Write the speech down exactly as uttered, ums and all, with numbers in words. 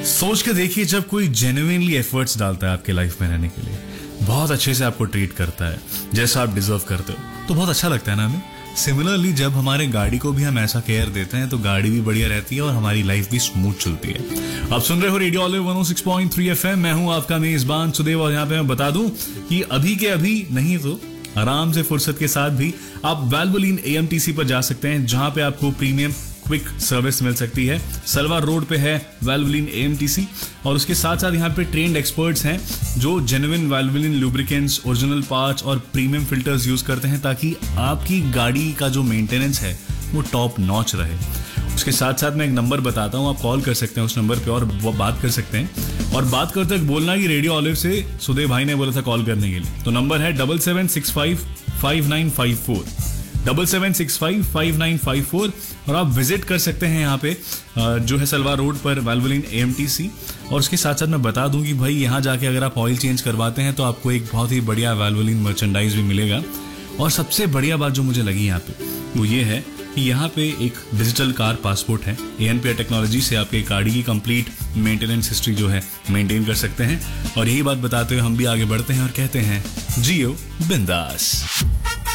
सोच के देखिए, जब कोई जेन्युइनली एफर्ट्स डालता है आपके लाइफ में रहने के लिए, बहुत अच्छे से आपको ट्रीट करता है जैसा आप डिजर्व करते हो, तो बहुत अच्छा लगता है ना हमें। सिमिलरली जब हमारे गाड़ी को भी हम ऐसा केयर देते हैं तो गाड़ी भी बढ़िया रहती है और हमारी लाइफ भी स्मूथ चलती है। आप सुन रहे हो रेडियो ऑलिव वन ओ सिक्स पॉइंट थ्री एफएम। मैं हूं आपका मेजबान सुदेव और यहाँ पे मैं बता दूं कि अभी के अभी नहीं तो आराम से फुर्सत के साथ भी आप वैल्वोलिन एएमटीसी पर जा सकते हैं, जहां पे आपको प्रीमियम क्विक सर्विस मिल सकती है। सलवार रोड पे है वैल्वोलिन एएमटीसी और उसके साथ साथ यहाँ पे ट्रेन्ड एक्सपर्ट्स हैं जो जेन्युइन वैल्वोलिन लुब्रिकेंट्स, ओरिजिनल पार्ट्स और प्रीमियम फिल्टर्स यूज करते हैं ताकि आपकी गाड़ी का जो मेंटेनेंस है वो टॉप नॉच रहे। उसके साथ साथ मैं एक नंबर बताता हूँ, आप कॉल कर सकते हैं उस नंबर पे और वो बात कर सकते हैं। और बात करते वक्त बोलना कि रेडियो ऑलिव से सुदेव भाई ने बोला था कॉल करने के लिए। तो नंबर है double seven six five five nine five four double seven six five five nine five four और आप विजिट कर सकते हैं यहाँ पे जो है सलवार रोड पर वैल्वोलिन एएमटीसी। और उसके साथ साथ मैं बता दूं कि भाई यहाँ जाके अगर आप ऑयल चेंज करवाते हैं तो आपको एक बहुत ही बढ़िया वैल्वोलिन मर्चेंडाइज भी मिलेगा। और सबसे बढ़िया बात जो मुझे लगी यहाँ पे वो ये है कि यहाँ पे एक डिजिटल कार पासपोर्ट है। एएनपीआर टेक्नोलॉजी से आपके गाड़ी की कंप्लीट मेंटेनेंस हिस्ट्री जो है मेंटेन कर सकते हैं। और यही बात बताते हुए हम भी आगे बढ़ते हैं और कहते हैं जियो बिंदास।